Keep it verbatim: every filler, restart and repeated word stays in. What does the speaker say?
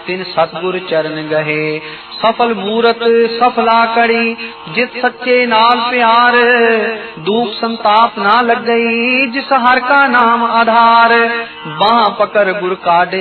तिन सतगुर चरण गहे। सफल मूरत सफला कड़ी जित सच्चे नाल प्यार, दुख संताप ना लग गई जिस हर का नाम आधार। बाह पकड़ गुर काढे